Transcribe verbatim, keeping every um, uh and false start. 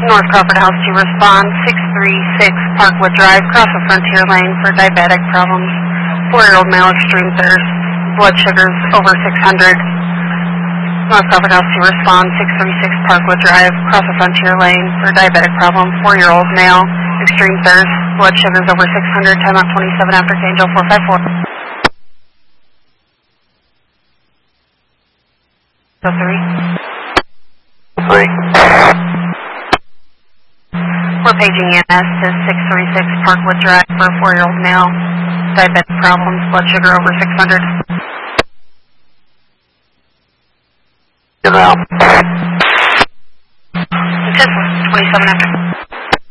North Crawford House to respond, six three six Parkwood Drive, cross the Frontier Lane for diabetic problems. Four-year-old male, extreme thirst, blood sugars over six hundred. North Crawford House to respond, six three six Parkwood Drive, cross the Frontier Lane for diabetic problems. Four-year-old male, extreme thirst, blood sugars over six hundred, time out twenty-seven after Angel four five four. So three. Three. We're paging E M S to six three six Parkwood Drive for a four-year-old male, diabetic problems, blood sugar over six hundred. Get out. twenty-seven after.